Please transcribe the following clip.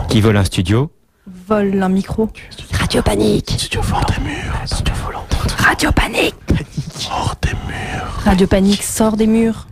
Qui vole un studio? Vole un micro. Radio Panique. Studio fort des murs. Radio Panique. Hors des murs. Radio Panique sort des murs.